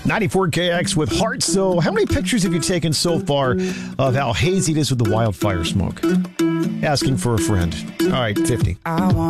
94KX with Heart. So how many pictures have you taken so far of how hazy it is with the wildfire smoke? Asking for a friend. All right, 50.